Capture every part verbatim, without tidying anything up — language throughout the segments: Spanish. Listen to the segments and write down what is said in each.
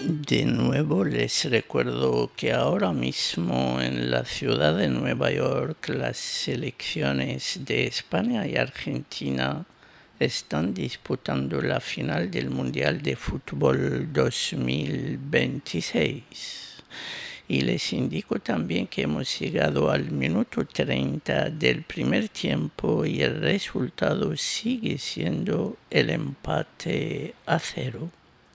De nuevo les recuerdo que ahora mismo en la ciudad de Nueva York las selecciones de España y Argentina están disputando la final del Mundial de Fútbol dos mil veintiséis. Y les indico también que hemos llegado al minuto treinta del primer tiempo y el resultado sigue siendo el empate a cero.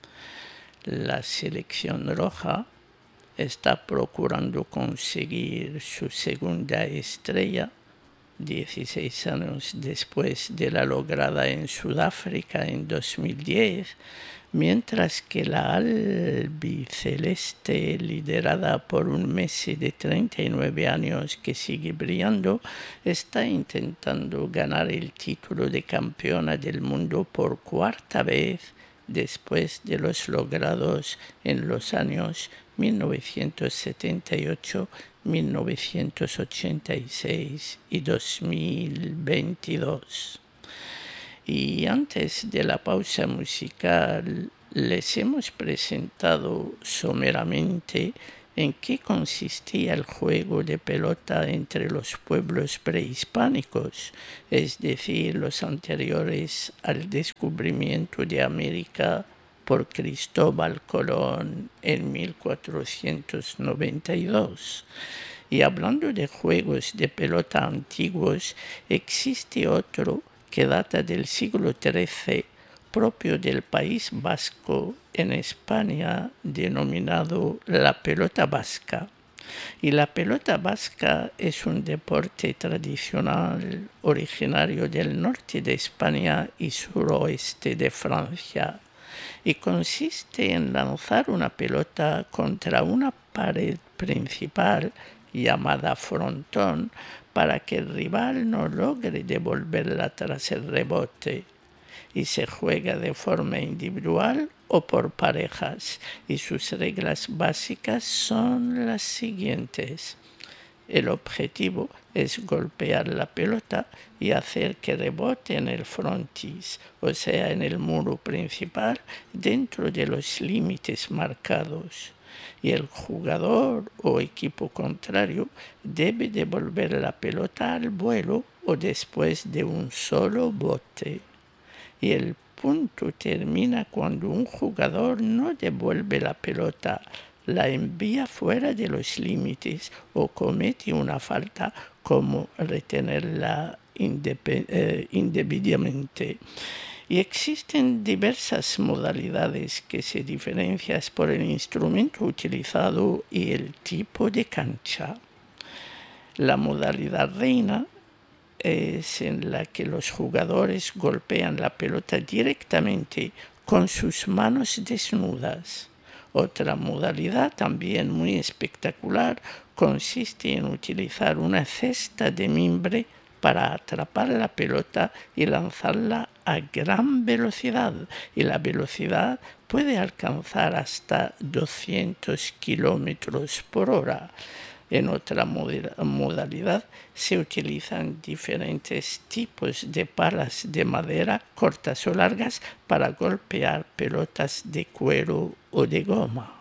La selección roja está procurando conseguir su segunda estrella dieciséis años después de la lograda en Sudáfrica en dos mil diez, mientras que la albiceleste, liderada por un Messi de treinta y nueve años que sigue brillando, está intentando ganar el título de campeona del mundo por cuarta vez después de los logrados en los años mil novecientos setenta y ocho, mil novecientos ochenta y seis y dos mil veintidós. Y antes de la pausa musical les hemos presentado someramente en qué consistía el juego de pelota entre los pueblos prehispánicos, es decir, los anteriores al descubrimiento de América por Cristóbal Colón en mil cuatrocientos noventa y dos. Y hablando de juegos de pelota antiguos, existe otro que data del siglo trece, propio del País Vasco en España, denominado la pelota vasca. Y la pelota vasca es un deporte tradicional originario del norte de España y suroeste de Francia, y consiste en lanzar una pelota contra una pared principal llamada frontón para que el rival no logre devolverla tras el rebote, y se juega de forma individual o por parejas, y sus reglas básicas son las siguientes. El objetivo es golpear la pelota y hacer que rebote en el frontis, o sea, en el muro principal, dentro de los límites marcados. Y el jugador o equipo contrario debe devolver la pelota al vuelo o después de un solo bote. Y el punto termina cuando un jugador no devuelve la pelota, la envía fuera de los límites o comete una falta como retenerla eh, indebidamente. Y existen diversas modalidades que se diferencian por el instrumento utilizado y el tipo de cancha. La modalidad reina es en la que los jugadores golpean la pelota directamente con sus manos desnudas. Otra modalidad también muy espectacular consiste en utilizar una cesta de mimbre para atrapar la pelota y lanzarla a gran velocidad, y la velocidad puede alcanzar hasta doscientos kilómetros por hora. En otra modalidad se utilizan diferentes tipos de palas de madera, cortas o largas, para golpear pelotas de cuero o de goma.